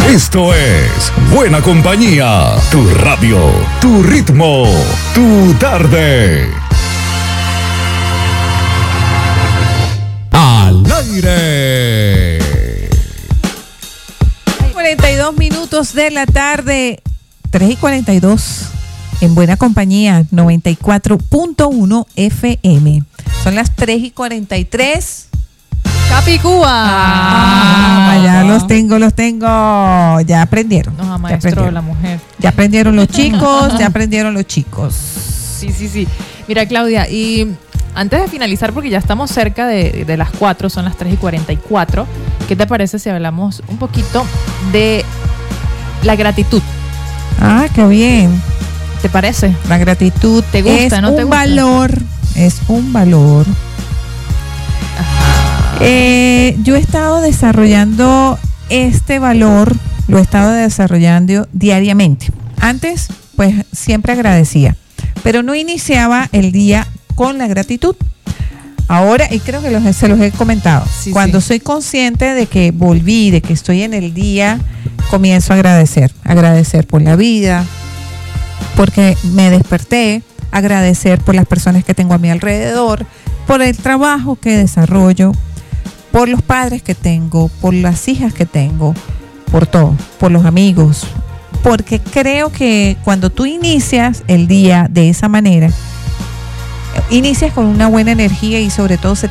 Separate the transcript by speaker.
Speaker 1: Esto es Buena Compañía, tu radio, tu ritmo, tu tarde. Al aire.
Speaker 2: 42 minutos de la tarde, 3:42 en Buena Compañía, 94.1 FM. Son las 3:43.
Speaker 3: Capicúa.
Speaker 2: Ya los tengo. Ya aprendieron.
Speaker 3: Nos amaestró la mujer.
Speaker 2: Ya aprendieron los chicos,
Speaker 3: Sí. Mira, Claudia, y antes de finalizar, porque ya estamos cerca de las 4, son las 3:44, ¿qué te parece si hablamos un poquito de la gratitud?
Speaker 2: Ah, qué bien.
Speaker 3: ¿Te parece?
Speaker 2: La gratitud
Speaker 3: ¿Te gusta, no te gusta?
Speaker 2: Es un valor. Yo he estado desarrollando este valor, lo he estado desarrollando diariamente. Antes, pues siempre agradecía, pero no iniciaba el día con la gratitud. Ahora, y creo que se los he comentado, cuando soy consciente de que volví, de que estoy en el día, comienzo a agradecer por la vida, porque me desperté, agradecer por las personas que tengo a mi alrededor, por el trabajo que desarrollo, por los padres que tengo, por las hijas que tengo, por todo, por los amigos, porque creo que cuando tú inicias el día de esa manera, inicias con una buena energía y sobre todo se